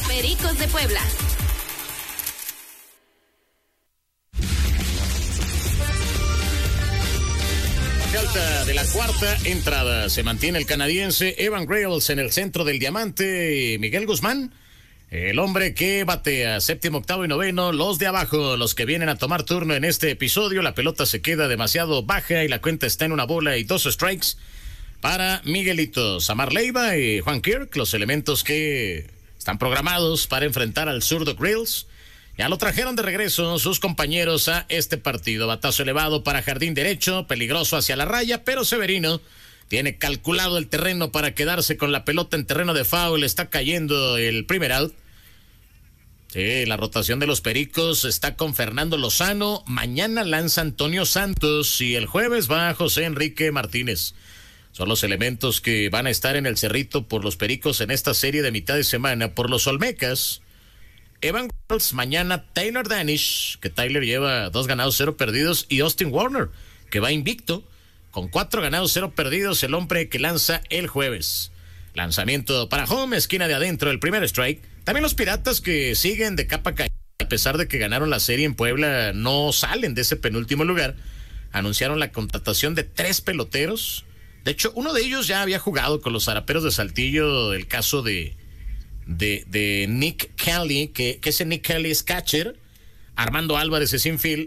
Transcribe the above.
Pericos de Puebla. Alta de la cuarta entrada. Se mantiene el canadiense Evan Grayles en el centro del diamante. Miguel Guzmán, el hombre que batea séptimo, octavo y noveno. Los de abajo, los que vienen a tomar turno en este episodio. La pelota se queda demasiado baja y la cuenta está en 1 bola y 2 strikes para Miguelito. Samar Leiva y Juan Kirk, los elementos que están programados para enfrentar al zurdo Grayles. Ya lo trajeron de regreso sus compañeros a este partido. Batazo elevado para jardín derecho, peligroso hacia la raya, pero Severino tiene calculado el terreno para quedarse con la pelota en terreno de foul. Está cayendo el primer out. Sí, la rotación de los Pericos está con Fernando Lozano. Mañana lanza Antonio Santos y el jueves va José Enrique Martínez. Son los elementos que van a estar en el Cerrito por los Pericos en esta serie de mitad de semana. Por los Olmecas, Evan Grayles, mañana Taylor Danish, que Tyler lleva 2 ganados, 0 perdidos, y Austin Warner, que va invicto, con 4 ganados, 0 perdidos, el hombre que lanza el jueves. Lanzamiento para home, esquina de adentro, el primer strike. También los Piratas, que siguen de capa caída, a pesar de que ganaron la serie en Puebla, no salen de ese penúltimo lugar. Anunciaron la contratación de 3 peloteros. De hecho, uno de ellos ya había jugado con los Zaraperos de Saltillo, el caso de Nick Kelly, que ese Nick Kelly es catcher. Armando Álvarez es infield